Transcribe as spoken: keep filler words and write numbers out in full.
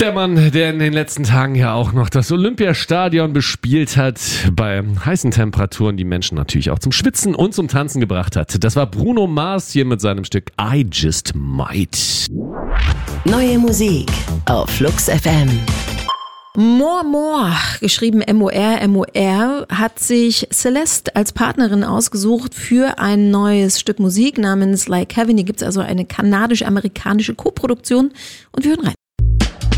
Der Mann, der in den letzten Tagen ja auch noch das Olympiastadion bespielt hat, bei heißen Temperaturen die Menschen natürlich auch zum Schwitzen und zum Tanzen gebracht hat. Das war Bruno Mars hier mit seinem Stück I Just Might. Neue Musik auf Flux F M. More More, geschrieben M O R, M O R, hat sich Celeste als Partnerin ausgesucht für ein neues Stück Musik namens Like Heaven. Hier gibt's also eine kanadisch-amerikanische Koproduktion und wir hören rein.